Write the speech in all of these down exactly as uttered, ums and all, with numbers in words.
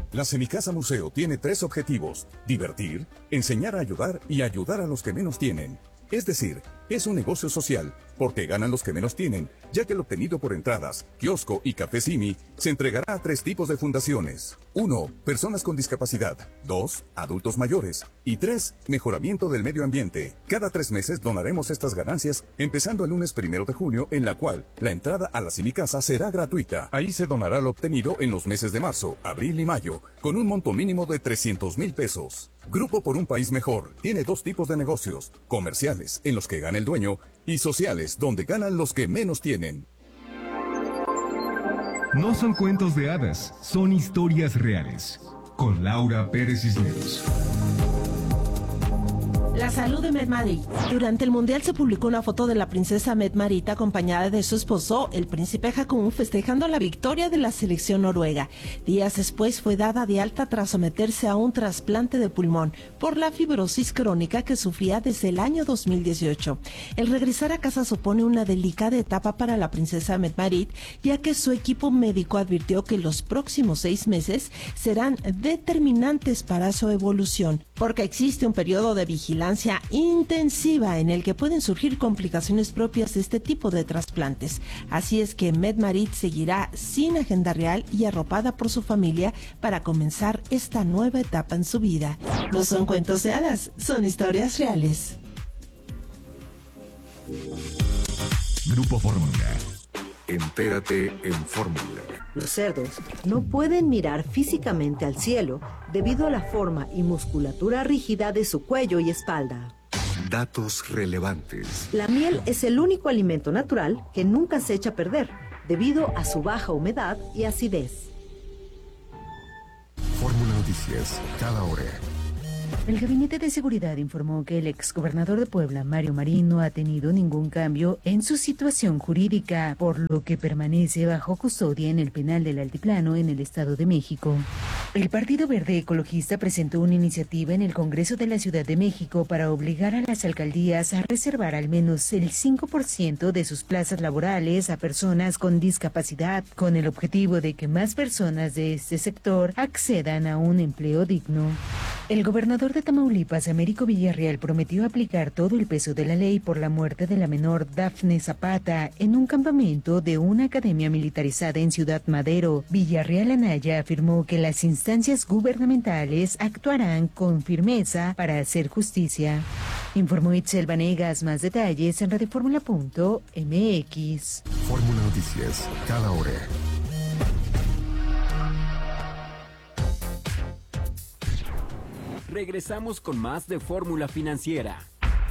La Semicasa Museo tiene tres objetivos: divertir, enseñar a ayudar y ayudar a los que menos tienen. Es decir, es un negocio social, porque ganan los que menos tienen, ya que lo obtenido por entradas, kiosco y café Simi se entregará a tres tipos de fundaciones. uno. Personas con discapacidad. dos. Adultos mayores. Y tres. Mejoramiento del medio ambiente. Cada tres meses donaremos estas ganancias, empezando el lunes primero de junio, en la cual la entrada a la Semicasa será gratuita. Ahí se donará lo obtenido en los meses de marzo, abril y mayo, con un monto mínimo de trescientos mil pesos. Grupo por un País Mejor tiene dos tipos de negocios: comerciales, en los que gana el dueño, y sociales, donde ganan los que menos tienen. No son cuentos de hadas, son historias reales. Con Laura Pérez Cisneros. La salud de Medmarit. Durante el Mundial se publicó una foto de la princesa Medmarit acompañada de su esposo, el príncipe Haakon, festejando la victoria de la selección noruega. Días después fue dada de alta tras someterse a un trasplante de pulmón por la fibrosis crónica que sufría desde el año dos mil dieciocho. El regresar a casa supone una delicada etapa para la princesa Medmarit, ya que su equipo médico advirtió que los próximos seis meses serán determinantes para su evolución, porque existe un periodo de vigilancia intensiva en el que pueden surgir complicaciones propias de este tipo de trasplantes. Así es que Medmarit seguirá sin agenda real y arropada por su familia para comenzar esta nueva etapa en su vida. No son cuentos de hadas, son historias reales. Grupo Fórmula. Entérate en Fórmula. Los cerdos no pueden mirar físicamente al cielo debido a la forma y musculatura rígida de su cuello y espalda. Datos relevantes. La miel es el único alimento natural que nunca se echa a perder debido a su baja humedad y acidez. Fórmula Noticias, cada hora. El Gabinete de Seguridad informó que el exgobernador de Puebla, Mario Marín, no ha tenido ningún cambio en su situación jurídica, por lo que permanece bajo custodia en el penal del Altiplano en el Estado de México. El Partido Verde Ecologista presentó una iniciativa en el Congreso de la Ciudad de México para obligar a las alcaldías a reservar al menos el cinco por ciento de sus plazas laborales a personas con discapacidad, con el objetivo de que más personas de este sector accedan a un empleo digno. El gobernador de Tamaulipas, Américo Villarreal, prometió aplicar todo el peso de la ley por la muerte de la menor Dafne Zapata en un campamento de una academia militarizada en Ciudad Madero. Villarreal Anaya afirmó que las instancias gubernamentales actuarán con firmeza para hacer justicia. Informó Itzel Vanegas. Más detalles en radioformula punto m x. Fórmula Noticias, cada hora. Regresamos con más de Fórmula Financiera.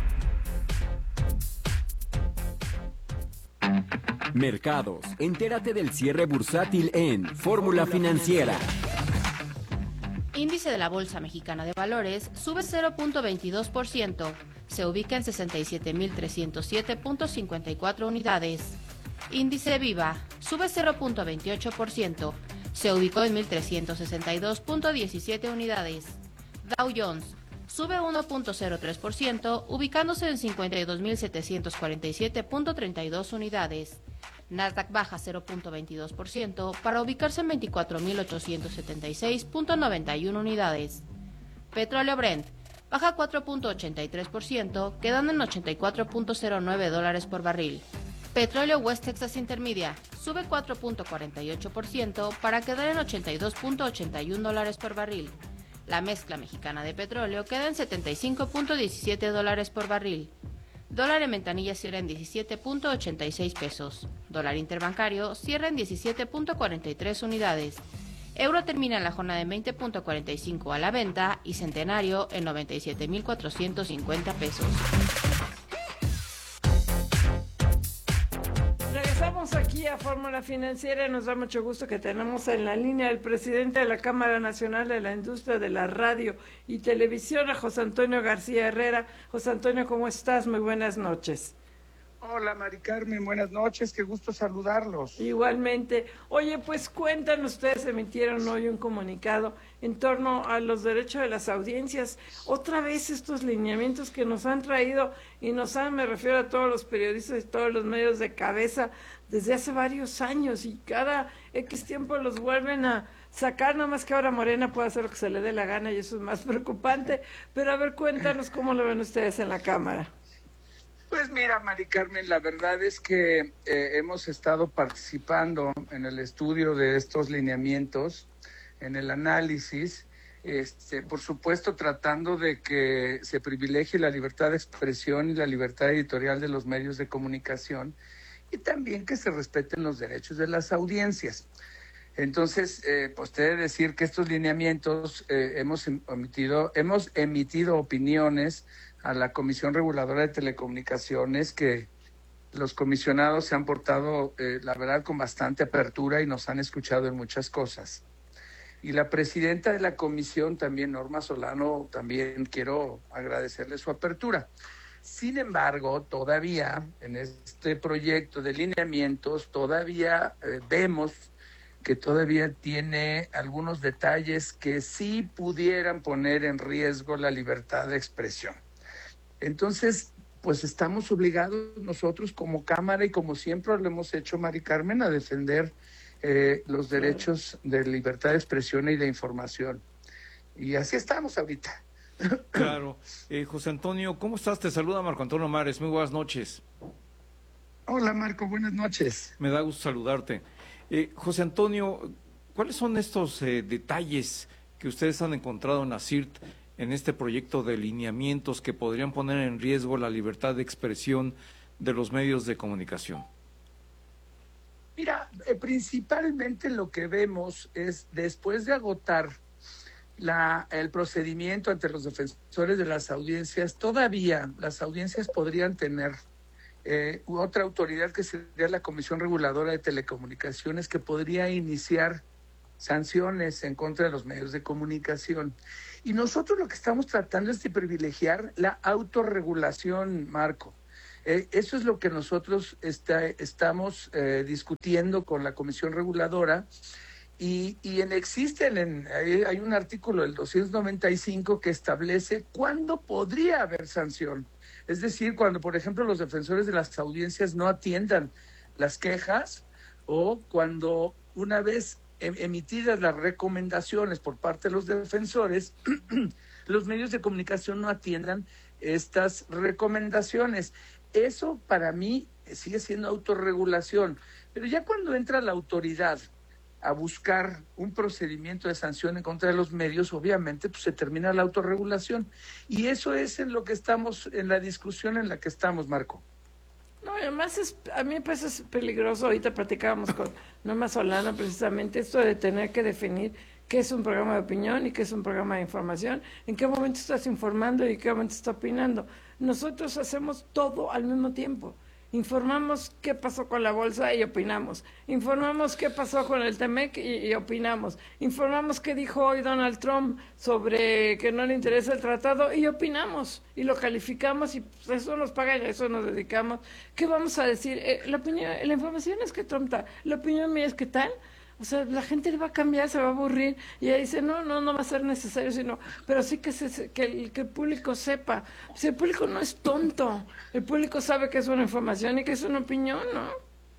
Mercados. Entérate del cierre bursátil en Fórmula Financiera. Índice de la Bolsa Mexicana de Valores sube cero punto veintidós por ciento. Se ubica en sesenta y siete mil trescientos siete punto cincuenta y cuatro unidades. Índice Viva sube cero punto veintiocho por ciento. Se ubicó en mil trescientos sesenta y dos punto diecisiete unidades. Dow Jones sube uno punto cero tres por ciento, ubicándose en cincuenta y dos mil setecientos cuarenta y siete punto treinta y dos unidades. Nasdaq baja cero punto veintidós por ciento para ubicarse en veinticuatro mil ochocientos setenta y seis punto noventa y uno unidades. Petróleo Brent baja cuatro punto ochenta y tres por ciento, quedando en ochenta y cuatro punto cero nueve dólares por barril. Petróleo West Texas Intermedia sube cuatro punto cuarenta y ocho por ciento para quedar en ochenta y dos punto ochenta y uno dólares por barril. La mezcla mexicana de petróleo queda en setenta y cinco punto diecisiete dólares por barril. Dólar en ventanilla cierra en diecisiete punto ochenta y seis pesos. Dólar interbancario cierra en diecisiete punto cuarenta y tres unidades. Euro termina en la jornada en veinte punto cuarenta y cinco a la venta y centenario en noventa y siete mil cuatrocientos cincuenta pesos. Regresamos aquí a Fórmula Financiera y nos da mucho gusto que tenemos en la línea al presidente de la Cámara Nacional de la Industria de la Radio y Televisión, a José Antonio García Herrera. José Antonio, ¿cómo estás? Muy buenas noches. Hola, Mari Carmen, buenas noches, qué gusto saludarlos. Igualmente. Oye, pues cuéntanos, ustedes emitieron hoy un comunicado en torno a los derechos de las audiencias. Otra vez estos lineamientos que nos han traído y nos han, me refiero a todos los periodistas y todos los medios de cabeza desde hace varios años y cada X tiempo los vuelven a sacar, nada más que ahora Morena puede hacer lo que se le dé la gana y eso es más preocupante. Pero a ver, cuéntanos cómo lo ven ustedes en la Cámara. Pues mira, Mari Carmen, la verdad es que eh, hemos estado participando en el estudio de estos lineamientos, en el análisis, este, por supuesto tratando de que se privilegie la libertad de expresión y la libertad editorial de los medios de comunicación y también que se respeten los derechos de las audiencias. Entonces, eh, pues te he de decir que estos lineamientos eh, hemos emitido, hemos emitido opiniones a la Comisión Reguladora de Telecomunicaciones, que los comisionados se han portado, eh, la verdad, con bastante apertura y nos han escuchado en muchas cosas. Y la presidenta de la comisión, también Norma Solano, también quiero agradecerle su apertura. Sin embargo, todavía en este proyecto de lineamientos, todavía eh, vemos que todavía tiene algunos detalles que sí pudieran poner en riesgo la libertad de expresión. Entonces, pues estamos obligados nosotros como Cámara y como siempre lo hemos hecho, Mari Carmen, a defender eh, los derechos de libertad de expresión y de información. Y así estamos ahorita. Claro. Eh, José Antonio, ¿cómo estás? Te saluda Marco Antonio Mares. Muy buenas noches. Hola, Marco. Buenas noches. Me da gusto saludarte. Eh, José Antonio, ¿cuáles son estos eh, detalles que ustedes han encontrado en la C I R T en este proyecto de lineamientos que podrían poner en riesgo la libertad de expresión de los medios de comunicación? Mira, eh, principalmente lo que vemos es, después de agotar la, el procedimiento ante los defensores de las audiencias, todavía las audiencias podrían tener eh, otra autoridad que sería la Comisión Reguladora de Telecomunicaciones, que podría iniciar sanciones en contra de los medios de comunicación. Y nosotros lo que estamos tratando es de privilegiar la autorregulación, Marco. Eh, eso es lo que nosotros está, estamos eh, discutiendo con la Comisión Reguladora y, y en, existen, en, hay, hay un artículo del doscientos noventa y cinco que establece cuándo podría haber sanción. Es decir, cuando, por ejemplo, los defensores de las audiencias no atiendan las quejas o cuando una vez emitidas las recomendaciones por parte de los defensores, los medios de comunicación no atiendan estas recomendaciones. Eso para mí sigue siendo autorregulación, pero ya cuando entra la autoridad a buscar un procedimiento de sanción en contra de los medios, obviamente pues se termina la autorregulación. Y eso es en lo que estamos, en la discusión en la que estamos, Marco. No, además es, a mí me parece peligroso, ahorita platicábamos con Norma Solano precisamente esto de tener que definir qué es un programa de opinión y qué es un programa de información, en qué momento estás informando y en qué momento estás opinando. Nosotros hacemos todo al mismo tiempo. Informamos qué pasó con la bolsa y opinamos. Informamos qué pasó con el Temec y, y opinamos. Informamos qué dijo hoy Donald Trump sobre que no le interesa el tratado y opinamos. Y lo calificamos y pues, eso nos paga y a eso nos dedicamos. ¿Qué vamos a decir? Eh, la opinión, la información es que Trump está. La opinión mía es que tal. O sea, la gente le va a cambiar, se va a aburrir, y ella dice, no, no, no va a ser necesario, sino, pero sí que, se, que, el, que el público sepa. Si el público no es tonto, el público sabe que es una información y que es una opinión, ¿no?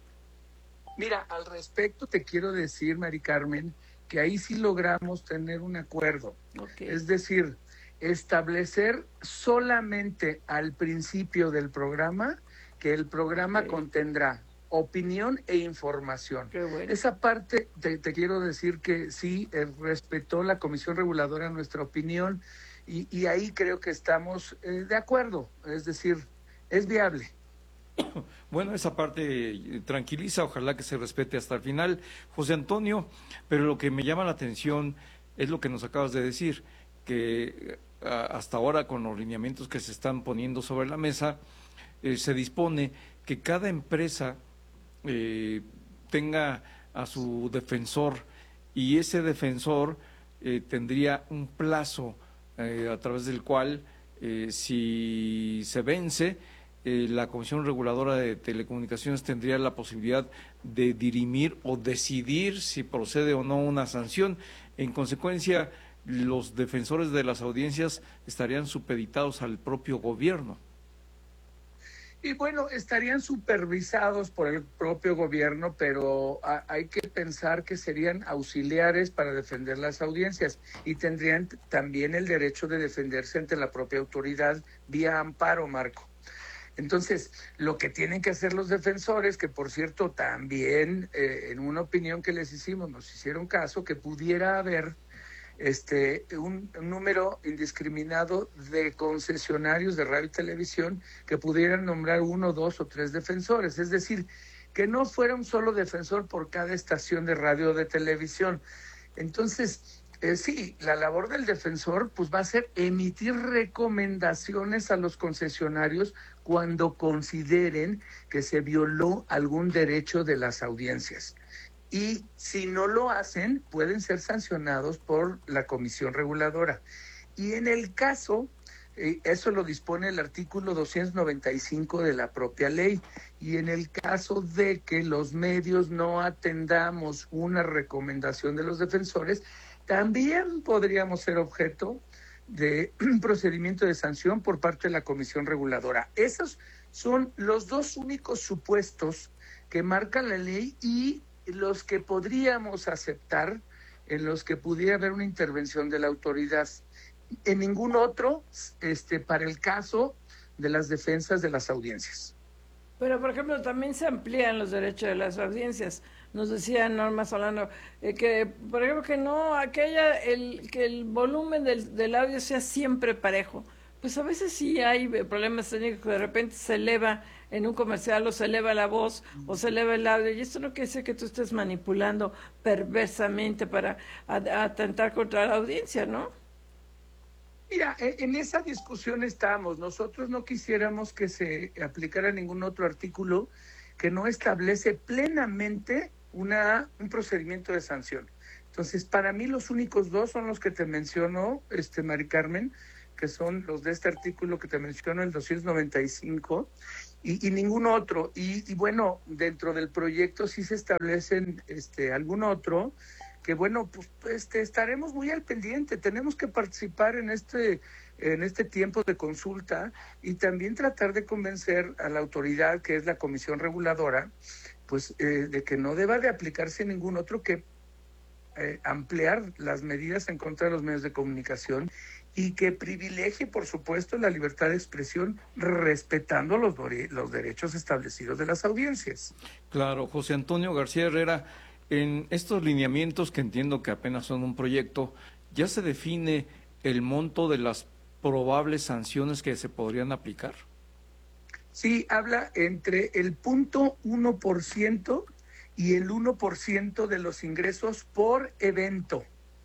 Mira, al respecto te quiero decir, Mari Carmen, que ahí sí logramos tener un acuerdo. Okay. Es decir, establecer solamente al principio del programa que el programa okay. contendrá opinión e información. Qué bueno. Esa parte te, te quiero decir que sí, eh, respetó la Comisión Reguladora nuestra opinión y, y ahí creo que estamos eh, de acuerdo, es decir, es viable. Bueno, esa parte tranquiliza, ojalá que se respete hasta el final, José Antonio, pero lo que me llama la atención es lo que nos acabas de decir, que hasta ahora con los lineamientos que se están poniendo sobre la mesa, eh, se dispone que cada empresa Eh, tenga a su defensor y ese defensor eh, tendría un plazo eh, a través del cual eh, si se vence eh, la Comisión Reguladora de Telecomunicaciones tendría la posibilidad de dirimir o decidir si procede o no una sanción. En consecuencia, los defensores de las audiencias estarían supeditados al propio gobierno. Y bueno, estarían supervisados por el propio gobierno, pero a, hay que pensar que serían auxiliares para defender las audiencias y tendrían también el derecho de defenderse ante la propia autoridad vía amparo, Marco. Entonces, lo que tienen que hacer los defensores, que por cierto también eh, en una opinión que les hicimos, nos hicieron caso, que pudiera haber este un, un número indiscriminado de concesionarios de radio y televisión que pudieran nombrar uno, dos o tres defensores, es decir, que no fuera un solo defensor por cada estación de radio o de televisión. Entonces, eh, sí, la labor del defensor pues va a ser emitir recomendaciones a los concesionarios cuando consideren que se violó algún derecho de las audiencias. Y si no lo hacen, pueden ser sancionados por la Comisión Reguladora. Y en el caso, eh, eso lo dispone el artículo doscientos noventa y cinco de la propia ley, y en el caso de que los medios no atendamos una recomendación de los defensores, también podríamos ser objeto de un procedimiento de sanción por parte de la Comisión Reguladora. Esos son los dos únicos supuestos que marca la ley y los que podríamos aceptar, en los que pudiera haber una intervención de la autoridad. En ningún otro, este, para el caso de las defensas de las audiencias. Pero, por ejemplo, también se amplían los derechos de las audiencias. Nos decía Norma Solano eh, que, por ejemplo, que no, aquella, el, que el volumen del, del audio sea siempre parejo. Pues a veces sí hay problemas técnicos que de repente se eleva en un comercial o se eleva la voz o se eleva el audio, y esto no quiere decir que tú estés manipulando perversamente para atentar contra la audiencia, ¿no? Mira, en esa discusión estamos. Nosotros no quisiéramos que se aplicara ningún otro artículo que no establece plenamente una un procedimiento de sanción. Entonces, para mí los únicos dos son los que te mencionó, este, Mari Carmen, que son los de este artículo que te menciono, el doscientos noventa y cinco, y, y ningún otro. Y, y bueno, dentro del proyecto sí se establecen este, algún otro, que bueno, pues este, estaremos muy al pendiente. Tenemos que participar en este, en este tiempo de consulta y también tratar de convencer a la autoridad, que es la Comisión Reguladora, pues eh, de que no deba de aplicarse ningún otro que eh, ampliar las medidas en contra de los medios de comunicación y que privilegie, por supuesto, la libertad de expresión, respetando los, los derechos establecidos de las audiencias. Claro, José Antonio García Herrera, en estos lineamientos, que entiendo que apenas son un proyecto, ¿ya se define el monto de las probables sanciones que se podrían aplicar? Sí, habla entre el punto uno por ciento y el uno por ciento de los ingresos por evento.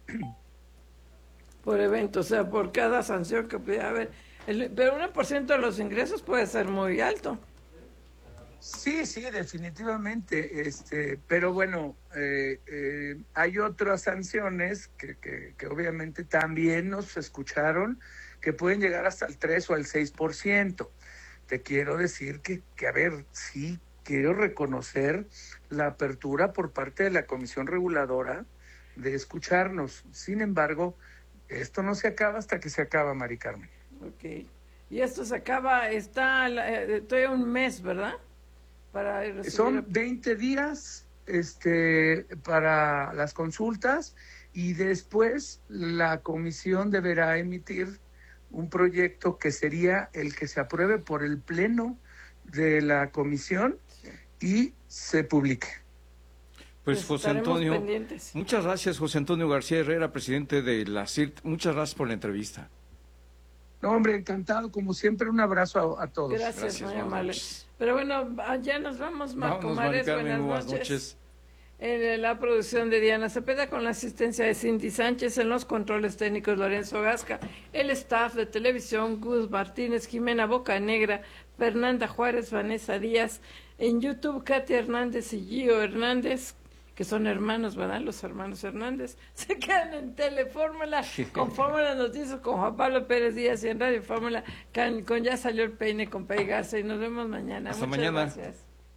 Por evento, o sea, por cada sanción que pudiera haber. El, pero uno por ciento de los ingresos puede ser muy alto. Sí, sí, definitivamente. Este, pero bueno, eh, eh, hay otras sanciones que, que, que obviamente también nos escucharon, que pueden llegar hasta el tres o el seis por ciento. Te quiero decir que, que, a ver, sí, quiero reconocer la apertura por parte de la Comisión Reguladora de escucharnos. Sin embargo, esto no se acaba hasta que se acaba, Mari Carmen. Ok. Y esto se acaba, está eh, todavía un mes, ¿verdad? Para recibir... Son veinte días este, para las consultas y después la comisión deberá emitir un proyecto que sería el que se apruebe por el pleno de la comisión y se publique. Pues, pues José Antonio, pendientes. Muchas gracias, José Antonio García Herrera, presidente de la C I R T. Muchas gracias por la entrevista. No, hombre, encantado, como siempre, un abrazo a, a todos. Gracias, gracias muy amable. Pero bueno, ya nos vamos, Marco Mares, buenas, buenas noches. noches. En la producción de Diana Cepeda, con la asistencia de Cindy Sánchez, en los controles técnicos Lorenzo Gasca, el staff de televisión Gus Martínez, Jimena Bocanegra, Fernanda Juárez, Vanessa Díaz, en YouTube Katia Hernández y Gio Hernández, que son hermanos, ¿verdad? Los hermanos Hernández, se quedan en Telefórmula, con Fórmula Noticias, con Juan Pablo Pérez Díaz y en Radio Fórmula, con, con Ya Salió el Peine, con Pei Garza, y nos vemos mañana. Hasta Muchas mañana. Gracias.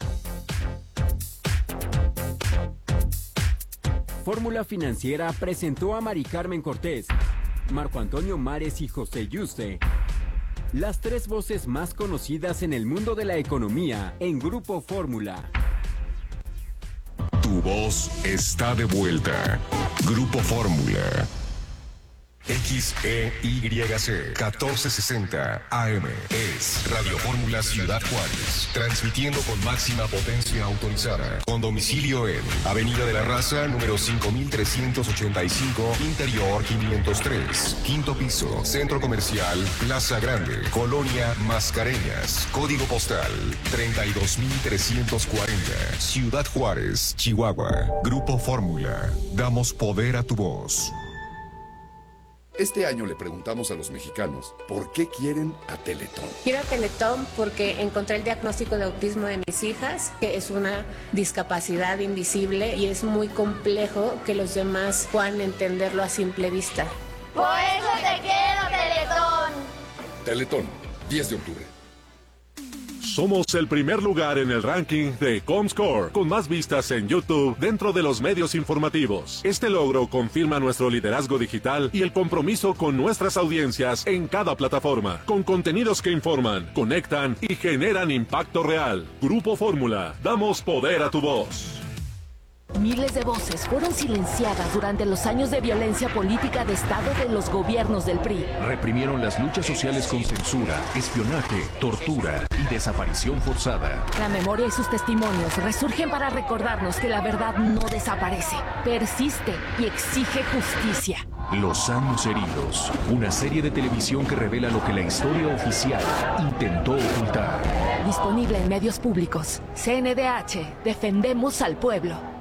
Fórmula Financiera presentó a Mari Carmen Cortés, Marco Antonio Mares y José Yuste, las tres voces más conocidas en el mundo de la economía en Grupo Fórmula. Tu voz está de vuelta. Grupo Fórmula. X E Y C catorce sesenta A M es Radio Fórmula Ciudad Juárez, transmitiendo con máxima potencia autorizada, con domicilio en Avenida de la Raza, número cinco mil trescientos ochenta y cinco, Interior quinientos tres, quinto piso, Centro Comercial Plaza Grande, Colonia Mascareñas, código postal treinta y dos mil trescientos cuarenta, Ciudad Juárez, Chihuahua. Grupo Fórmula, damos poder a tu voz. Este año le preguntamos a los mexicanos por qué quieren a Teletón. Quiero a Teletón porque encontré el diagnóstico de autismo de mis hijas, que es una discapacidad invisible y es muy complejo que los demás puedan entenderlo a simple vista. Por eso te quiero, Teletón. Teletón, diez de octubre. Somos el primer lugar en el ranking de Comscore, con más vistas en YouTube dentro de los medios informativos. Este logro confirma nuestro liderazgo digital y el compromiso con nuestras audiencias en cada plataforma, con contenidos que informan, conectan y generan impacto real. Grupo Fórmula, damos poder a tu voz. Miles de voces fueron silenciadas durante los años de violencia política de Estado de los gobiernos del P R I. Reprimieron las luchas sociales con censura, espionaje, tortura y desaparición forzada. La memoria y sus testimonios resurgen para recordarnos que la verdad no desaparece, persiste y exige justicia. Los años heridos, una serie de televisión que revela lo que la historia oficial intentó ocultar. Disponible en medios públicos. C N D H, defendemos al pueblo.